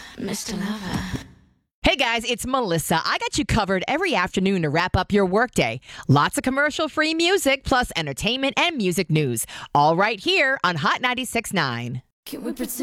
Mr. Lover. Hey guys, it's Melissa. I got you covered every afternoon to wrap up your workday. Lots of commercial-free music, plus entertainment and music news. All right here on Hot 96.9. Can we pretend?